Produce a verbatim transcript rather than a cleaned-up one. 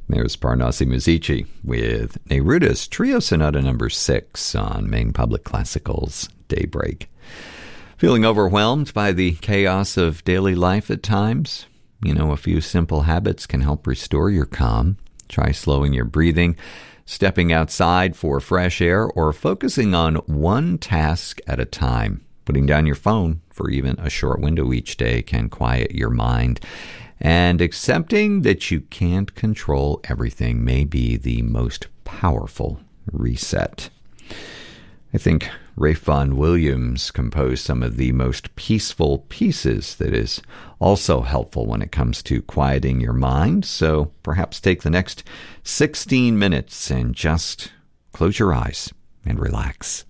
There's Parnassi Musici with Neruda's Trio Sonata number six on Maine Public Classical's Daybreak. Feeling overwhelmed by the chaos of daily life at times? You know, a few simple habits can help restore your calm. Try slowing your breathing, stepping outside for fresh air, or focusing on one task at a time. Putting down your phone for even a short window each day can quiet your mind. And accepting that you can't control everything may be the most powerful reset. I think Ralph Vaughan Williams composed some of the most peaceful pieces that is also helpful when it comes to quieting your mind. So perhaps take the next sixteen minutes and just close your eyes and relax.